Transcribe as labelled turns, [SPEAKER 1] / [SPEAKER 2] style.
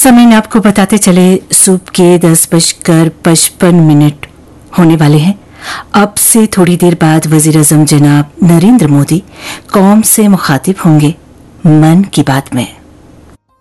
[SPEAKER 1] समय ने आपको बताते चले सुबह के 10:55 होने वाले हैं। अब से थोड़ी देर बाद वजीर-ए-आज़म जनाब नरेंद्र मोदी कौम से मुखातिब होंगे मन की बात में।